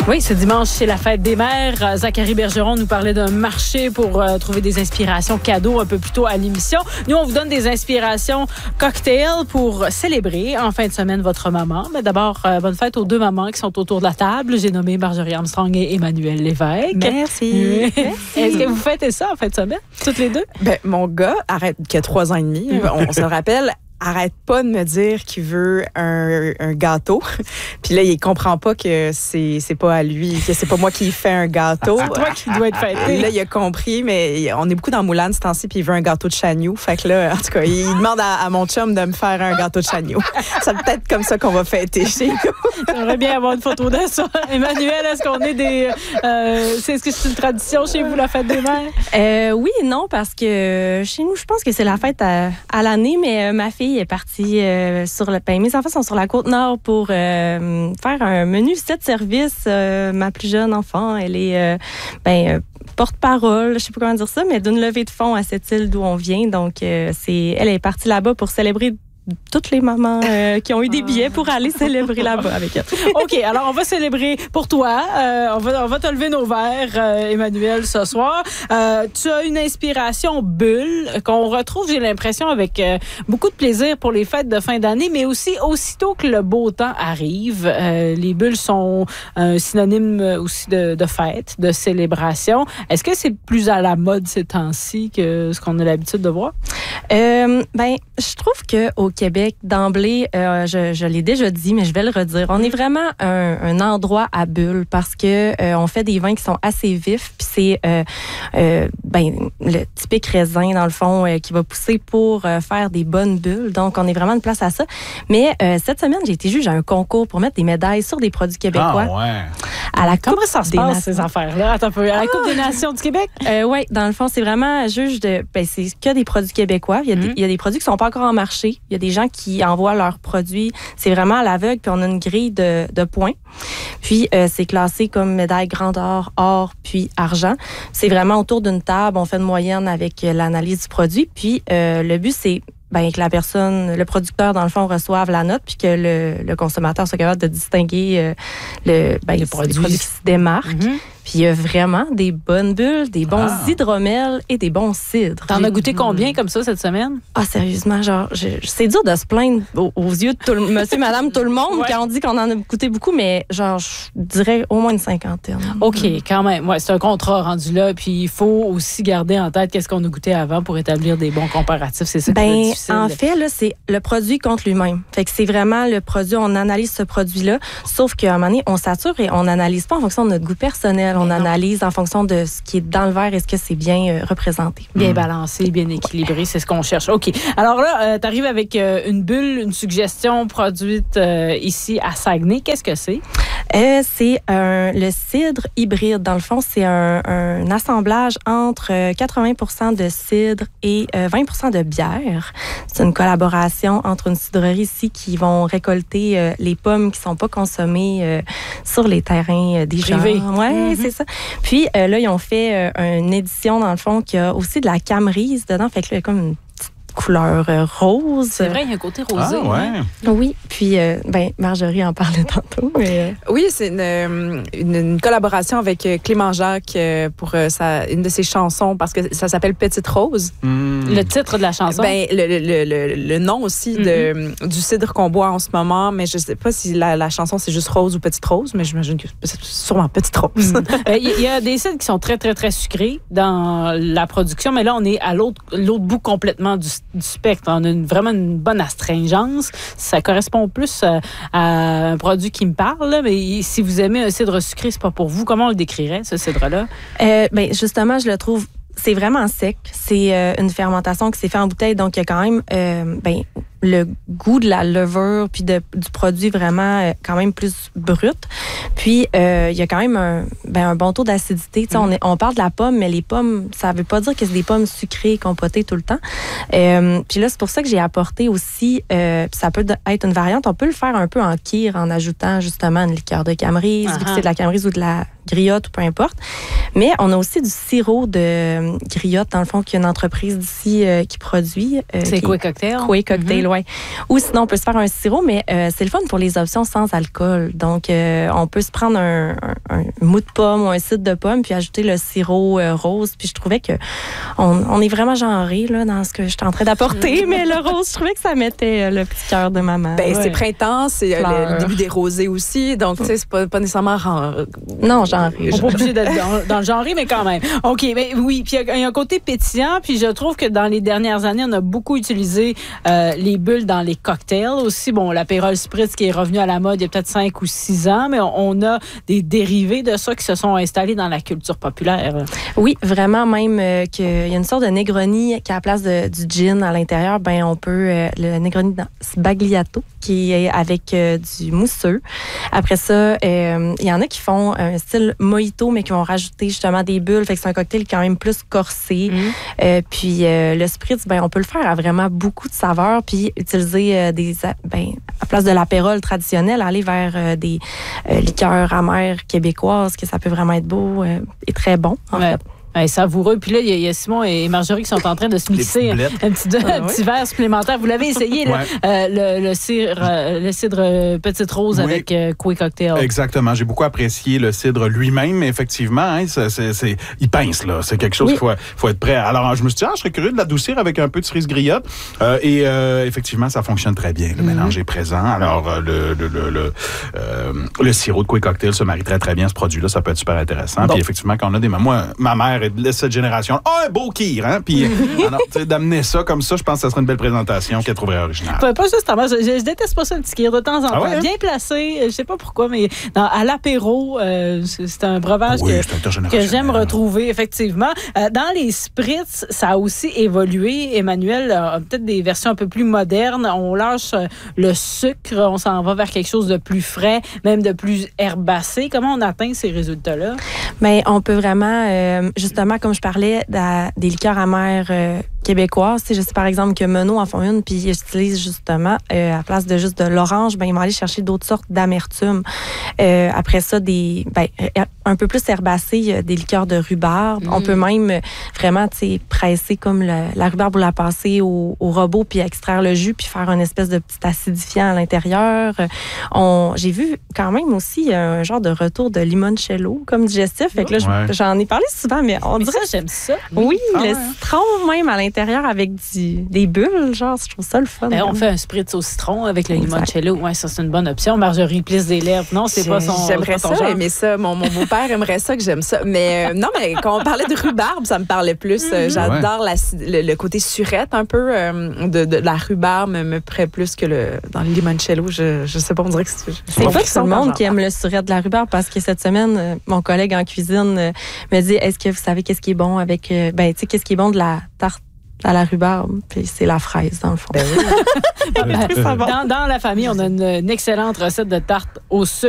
Oui, ce dimanche, c'est la fête des mères. Zachary Bergeron nous parlait d'un marché pour trouver des inspirations cadeaux un peu plus tôt à l'émission. Nous, on vous donne des inspirations cocktails pour célébrer en fin de semaine votre maman. Mais d'abord, bonne fête aux deux mamans qui sont autour de la table. J'ai nommé Marjorie Armstrong et Emmanuel Lévesque. Merci. Est-ce que vous fêtez ça en fin de semaine, toutes les deux? Ben, mon gars, qui a 3 ans et demi, on se le rappelle, arrête pas de me dire qu'il veut un gâteau. Puis là, il comprend pas que c'est pas à lui, que c'est pas moi qui fais un gâteau. C'est toi qui dois être fêté. Là, il a compris, mais on est beaucoup dans Moulin ce temps-ci, puis il veut un gâteau de chagnou. Fait que là, en tout cas, il demande à mon chum de me faire un gâteau de chagnou. C'est peut-être comme ça qu'on va fêter chez nous. J'aimerais bien avoir une photo de ça. Emmanuel, est-ce qu'on est des... est-ce que c'est une tradition chez vous, la fête des mères? Oui et non, parce que chez nous, je pense que c'est la fête à l'année, mais ma fille est partie mes enfants sont sur la Côte-Nord pour faire un menu 7 services. Ma plus jeune enfant, elle est porte-parole, je sais pas comment dire ça, mais d'une levée de fonds à cette île d'où on vient. Donc, elle est partie là-bas pour célébrer toutes les mamans qui ont eu des billets pour aller célébrer là-bas avec elle. OK, alors on va célébrer pour toi. On va te lever nos verres, Emmanuel, ce soir. Tu as une inspiration bulle qu'on retrouve, j'ai l'impression, avec beaucoup de plaisir pour les fêtes de fin d'année, mais aussi aussitôt que le beau temps arrive. Les bulles sont un synonyme aussi de fête, de célébration. Est-ce que c'est plus à la mode ces temps-ci que ce qu'on a l'habitude de voir? Je trouve qu'au Québec, d'emblée, je l'ai déjà dit, mais je vais le redire, on est vraiment un endroit à bulles parce que on fait des vins qui sont assez vifs, puis c'est le typique raisin, dans le fond, qui va pousser pour faire des bonnes bulles. Donc, on est vraiment une place à ça. Mais cette semaine, j'ai été juge à un concours pour mettre des médailles sur des produits québécois. Ah ouais. À la Comment ça se passe, ces affaires-là? Attends un peu. À la Coupe des Nations du Québec? Oui, dans le fond, c'est vraiment juge de... c'est que des produits québécois. Il y a des produits qui sont pas encore en marché. Il y a des gens qui envoient leurs produits. C'est vraiment à l'aveugle, puis on a une grille de points. Puis, c'est classé comme médaille grandeur, or, puis argent. C'est vraiment autour d'une table. On fait une moyenne avec l'analyse du produit. Puis, le but, c'est que le producteur, dans le fond, reçoive la note, puis que le consommateur soit capable de distinguer les produits qui se démarquent. Puis il y a vraiment des bonnes bulles, des bons hydromels et des bons cidres. T'en as goûté combien comme ça cette semaine? Ah, sérieusement, c'est dur de se plaindre aux yeux de tout le monsieur, madame, tout le monde, quand on dit qu'on en a goûté beaucoup, mais je dirais au moins une 50. OK, quand même. Ouais, c'est un contrat rendu là, puis il faut aussi garder en tête qu'est-ce qu'on a goûté avant pour établir des bons comparatifs. C'est ça qui est difficile. En fait, là, c'est le produit contre lui-même. Fait que c'est vraiment le produit, on analyse ce produit-là, sauf qu'à un moment donné, on sature et on n'analyse pas en fonction de notre goût personnel. On analyse en fonction de ce qui est dans le verre, est-ce que c'est bien représenté. Bien balancé, bien équilibré, c'est ce qu'on cherche. OK. Alors là, tu arrives avec une bulle, une suggestion produite ici à Saguenay. Qu'est-ce que c'est? C'est le cidre hybride. Dans le fond, c'est un assemblage entre 80% de cidre et 20% de bière. C'est une collaboration entre une cidrerie ici qui vont récolter les pommes qui ne sont pas consommées sur les terrains des gens. Oui, c'est ça. Puis là, ils ont fait une édition, dans le fond, qui a aussi de la camerise dedans. Fait que là, il y a comme une petite couleur rose. C'est vrai, il y a un côté rosé. Ah, ouais. Hein? Oui, puis Marjorie en parlait tantôt. Mais... Oui, c'est une collaboration avec Clément Jacques pour une de ses chansons, parce que ça s'appelle Petite Rose. Le titre de la chanson? Le nom aussi du cidre qu'on boit en ce moment, mais je sais pas si la chanson c'est juste Rose ou Petite Rose, mais j'imagine que c'est sûrement Petite Rose. Il y a des cidres qui sont très, très, très sucrés dans la production, mais là, on est à l'autre bout complètement du spectre. On a vraiment une bonne astringence. Ça correspond plus à un produit qui me parle, là, mais si vous aimez un cidre sucré, c'est pas pour vous. Comment on le décrirait, ce cidre-là? Justement, je le trouve... C'est vraiment sec. C'est une fermentation qui s'est faite en bouteille, donc il y a quand même le goût de la levure puis du produit vraiment quand même plus brut. Puis il y a quand même un bon taux d'acidité. On parle de la pomme, mais les pommes, ça veut pas dire que c'est des pommes sucrées compotées tout le temps. Puis là, c'est pour ça que j'ai apporté aussi, ça peut être une variante, on peut le faire un peu en kir en ajoutant justement une liqueur de camerise, vu que c'est de la camerise ou de la griotte ou peu importe. Mais on a aussi du sirop de griotte, dans le fond, qu'il y a une entreprise d'ici qui produit. C'est Coué Cocktail? Coué Cocktail, oui. Ou sinon, on peut se faire un sirop, mais c'est le fun pour les options sans alcool. Donc, on peut se prendre un mou de pomme ou un cidre de pomme puis ajouter le sirop rose. Puis je trouvais que on est vraiment genré là, dans ce que je suis en train d'apporter, mais le rose, je trouvais que ça mettait le petit cœur de maman. C'est printemps, c'est le début des rosés aussi, donc tu sais, c'est pas nécessairement non, genré. On n'est pas obligé d'être dans le genré, mais quand même. OK, mais oui, puis il y a un côté pétillant, puis je trouve que dans les dernières années, on a beaucoup utilisé les bulles dans les cocktails. Aussi, bon, l'Aperol Spritz qui est revenu à la mode il y a peut-être 5 ou 6 ans, mais on a des dérivés de ça qui se sont installés dans la culture populaire. Oui, vraiment, même qu'il y a une sorte de Negroni qui, à la place du gin à l'intérieur, ben on peut le Negroni Sbagliato qui est avec du mousseux. Après ça, il y en a qui font un style mojito, mais qui vont rajouter justement des bulles. Fait que c'est un cocktail quand même plus corsé. Puis le spritz, ben on peut le faire à vraiment beaucoup de saveurs, puis utiliser à place de l'apérole traditionnel, aller vers des liqueurs amères québécoises, que ça peut vraiment être beau et très bon, en fait. Ouais, savoureux. Puis là, il y a Simon et Marjorie qui sont en train de se mixer un petit verre supplémentaire. Vous l'avez essayé, là, le cidre Petite Rose avec Coué Cocktail. Exactement. J'ai beaucoup apprécié le cidre lui-même. Effectivement, hein, il pince, là. C'est quelque chose qu'il faut être prêt. Alors, je me suis dit, je serais curieux de l'adoucir avec un peu de cerise griotte. Effectivement, ça fonctionne très bien. Le mélange est présent. Alors, le sirop de Coué Cocktail se marie très, très bien, ce produit-là. Ça peut être super intéressant. Puis effectivement, quand on a des... Moi, ma mère de cette génération. Un beau kir, hein? Puis, d'amener ça comme ça, je pense que ça serait une belle présentation qu'elle trouverait originale. Pas justement, je déteste pas ça, le petit kir, de temps en temps. Bien placé, je sais pas pourquoi, mais à l'apéro, c'est un breuvage que j'aime retrouver, effectivement. Dans les spritz, ça a aussi évolué. Emmanuel, peut-être des versions un peu plus modernes. On lâche le sucre, on s'en va vers quelque chose de plus frais, même de plus herbacé. Comment on atteint ces résultats-là? Bien, on peut vraiment, justement, comme je parlais, des liqueurs amères québécoises. Je sais par exemple que Menot en font une, puis ils utilisent justement, à place de juste de l'orange, ben, ils vont aller chercher d'autres sortes d'amertume. Après ça, un peu plus herbacé, des liqueurs de rhubarbe. On peut même vraiment presser comme la rhubarbe ou la passer au robot, puis extraire le jus, puis faire une espèce de petit acidifiant à l'intérieur. J'ai vu quand même aussi un genre de retour de limoncello comme digestif. Fait que là, j'en ai parlé souvent, mais on dirait... j'aime ça. Oui, le citron même à l'intérieur avec des bulles, genre, je trouve ça le fun. On fait un spritz au citron avec le limoncello. Ouais, ça, c'est une bonne option. Marjorie plisse des lèvres. Non, c'est pas son... J'aimerais ça, aimer ça. Mon beau-père aimerait ça, que j'aime ça. Mais non, mais quand on parlait de rhubarbe, ça me parlait plus. J'adore le côté surette un peu de la rhubarbe, me plaît plus que dans le limoncello. Je sais pas, on dirait que c'est pas tout le monde qui aime le surette de la rhubarbe, parce que cette semaine, mon collègue en cuisine me dit, est-ce que vous savez qu'est-ce qui est bon avec... qu'est-ce qui est bon de la tarte à la rhubarbe, puis c'est la fraise, dans le fond. Dans la famille, on a une excellente recette de tarte au sucre.